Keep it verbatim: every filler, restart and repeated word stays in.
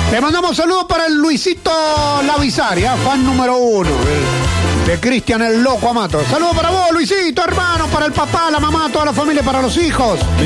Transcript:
Le mandamos saludos para el Luisito Lavisari, ¿eh? Fan número uno de, de Cristian el Loco Amato. Saludos para vos, Luisito, hermano, para el papá, la mamá, toda la familia, para los hijos.